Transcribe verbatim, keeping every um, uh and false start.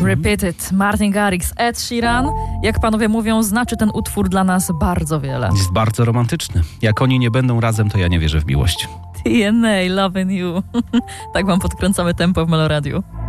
Repeat It, Martin Garrix, Ed Sheeran. Jak panowie mówią, znaczy ten utwór dla nas bardzo wiele. Jest bardzo romantyczny. Jak oni nie będą razem, to ja nie wierzę w miłość. T N A, Loving You. Tak wam podkręcamy tempo w Meloradiu.